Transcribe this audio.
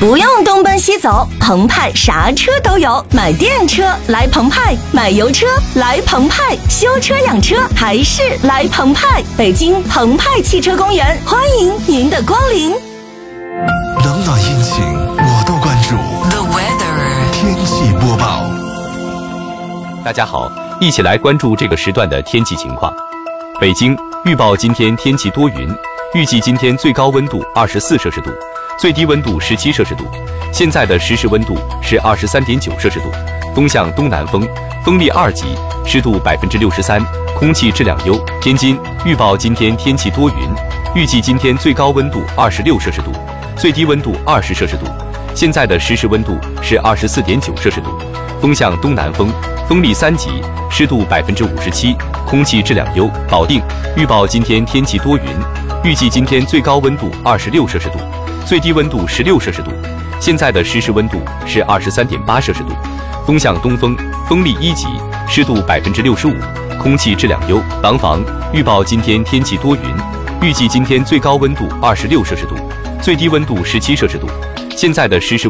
不用东奔西走，澎湃啥车都有。买电车来澎湃，买油车来澎湃，修车养车还是来澎湃。北京澎湃汽车公园，欢迎您的光临。 冷暖阴晴我都关注。The weather 天气播报。 大家好，一起来关注这个时段的天气情况。北京预报今天天气多云，预计今天最高温度24摄氏度，最低温度17摄氏度。现在的实时温度是23.9摄氏度，风向东南风，风力2级，湿度63%，空气质量优。天津预报今天天气多云，预计今天最高温度26摄氏度，最低温度20摄氏度。现在的实时温度是24.9摄氏度，风向东南风，风力3级，湿度57%，空气质量优。保定预报今天天气多云，预计今天最高温度26摄氏度，最低温度16摄氏度。现在的实时温度是23.8摄氏度，风向东风，风力1级，湿度65%，空气质量优。廊坊预报今天天气多云，预计今天最高温度26摄氏度，最低温度17摄氏度。现在的实时